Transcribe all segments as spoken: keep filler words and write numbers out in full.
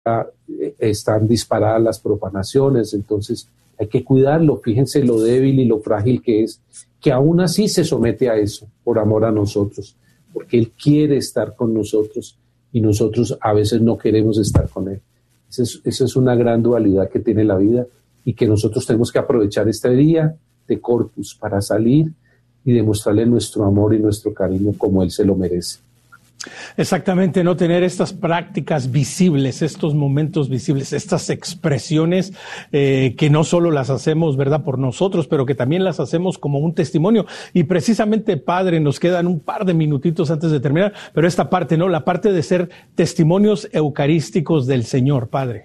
están disparadas las profanaciones, entonces hay que cuidarlo. Fíjense lo débil y lo frágil que es, que aún así se somete a eso por amor a nosotros, porque Él quiere estar con nosotros y nosotros a veces no queremos estar con Él. Esa es, esa es una gran dualidad que tiene la vida y que nosotros tenemos que aprovechar este día de Corpus para salir y demostrarle nuestro amor y nuestro cariño como Él se lo merece. Exactamente, no tener estas prácticas visibles, estos momentos visibles, estas expresiones eh, que no solo las hacemos, ¿verdad?, por nosotros, pero que también las hacemos como un testimonio. Y precisamente, Padre, nos quedan un par de minutitos antes de terminar, pero esta parte, ¿no?, la parte de ser testimonios eucarísticos del Señor, Padre.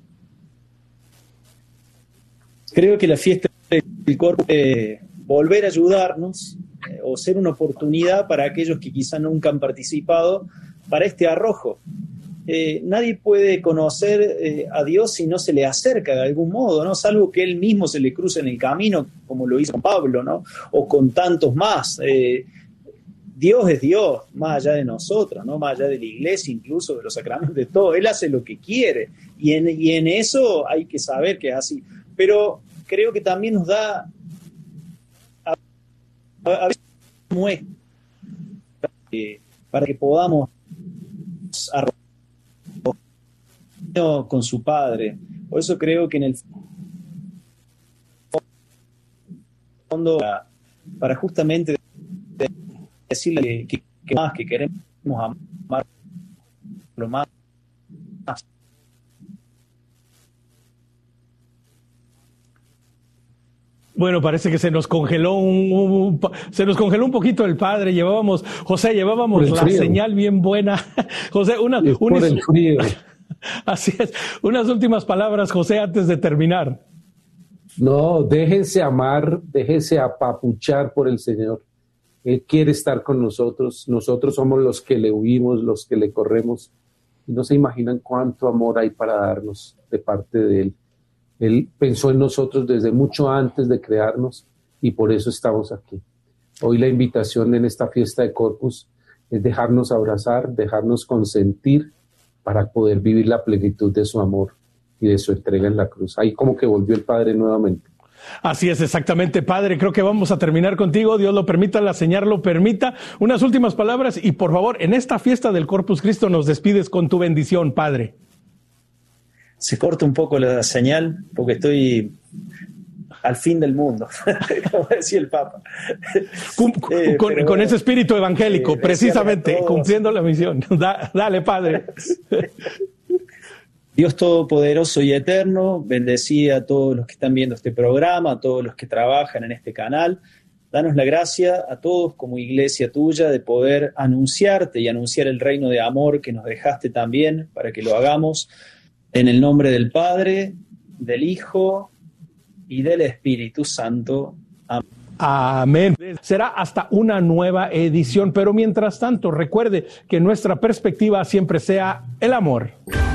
Creo que la fiesta del Corpus eh, volver a ayudarnos eh, o ser una oportunidad para aquellos que quizá nunca han participado para este arrojo. Eh, nadie puede conocer eh, a Dios si no se le acerca de algún modo, ¿no? Salvo que Él mismo se le cruce en el camino, como lo hizo con Pablo, ¿no? O con tantos más. Eh, Dios es Dios, más allá de nosotros, ¿no? Más allá de la iglesia, incluso de los sacramentos, de todo. Él hace lo que quiere. Y en, y en eso hay que saber que es así. Pero creo que también nos da a, a veces muestra eh, para que podamos arrojar con su Padre. Por eso creo que en el fondo para, para justamente decirle que, que más que queremos amar lo más. Bueno, parece que se nos congeló un, un, se nos congeló un poquito el Padre. Llevábamos, José, llevábamos la frío. Señal bien buena. José, una, por unas, el frío. Así es. Unas últimas palabras, José, antes de terminar. No, déjense amar, déjense apapuchar por el Señor. Él quiere estar con nosotros. Nosotros somos los que le huimos, los que le corremos. Y no se imaginan cuánto amor hay para darnos de parte de Él. Él pensó en nosotros desde mucho antes de crearnos y por eso estamos aquí. Hoy la invitación en esta fiesta de Corpus es dejarnos abrazar, dejarnos consentir para poder vivir la plenitud de su amor y de su entrega en la cruz. Ahí como que volvió el Padre nuevamente. Así es, exactamente, Padre. Creo que vamos a terminar contigo. Dios lo permita, la señal lo permita. Unas últimas palabras y, por favor, en esta fiesta del Corpus Christi nos despides con tu bendición, Padre. Se corta un poco la señal porque estoy al fin del mundo, como decía el Papa. Con, eh, con, con bueno, ese espíritu evangélico, eh, precisamente, cumpliendo la misión. Da, dale, Padre. Dios Todopoderoso y Eterno, bendecí a todos los que están viendo este programa, a todos los que trabajan en este canal. Danos la gracia a todos como iglesia tuya de poder anunciarte y anunciar el reino de amor que nos dejaste también para que lo hagamos. En el nombre del Padre, del Hijo y del Espíritu Santo. Amén. Amén. Será hasta una nueva edición, pero mientras tanto, recuerde que nuestra perspectiva siempre sea el amor.